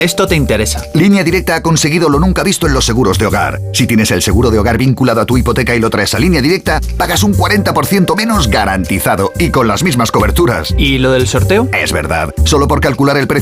Esto te interesa. Línea Directa ha conseguido lo nunca visto en los seguros de hogar. Si tienes el seguro de hogar vinculado a tu hipoteca y lo traes a Línea Directa, pagas un 40% menos garantizado y con las mismas coberturas. ¿Y lo del sorteo? Es verdad. Solo por calcular el precio